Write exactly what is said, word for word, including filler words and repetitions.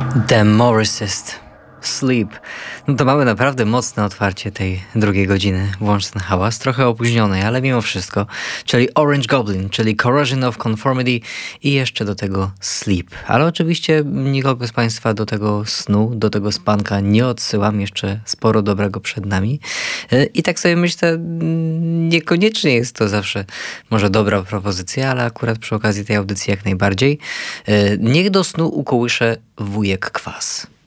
The Morrissey. Sleep. No to mamy naprawdę mocne otwarcie tej drugiej godziny. Włącz ten hałas, trochę opóźnionej, ale mimo wszystko. Czyli Orange Goblin, czyli Corrosion of Conformity i jeszcze do tego Sleep. Ale oczywiście nikogo z Państwa do tego snu, do tego spanka nie odsyłam. Jeszcze sporo dobrego przed nami. I tak sobie myślę, niekoniecznie jest to zawsze może dobra propozycja, ale akurat przy okazji tej audycji jak najbardziej. Niech do snu ukołysze wujek Kwas.